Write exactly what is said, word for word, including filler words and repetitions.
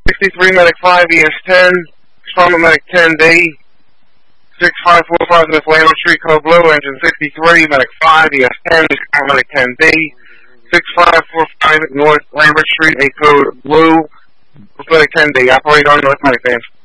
sixty-three Medic five E S ten, Trauma Medic ten D, six five four five North Lambert Street, Code Blue, Engine sixty-three, Medic five E S ten, Trauma Medic ten D, six five four five North Lambert Street, A Code Blue, Medic ten D, operate on North Medic Van.